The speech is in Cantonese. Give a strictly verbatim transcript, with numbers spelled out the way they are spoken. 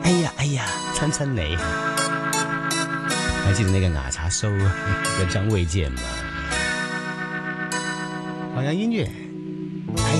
哎呀哎呀，親親你，還記得那個牙刷鬚嘅張衛健嗎？好像音樂。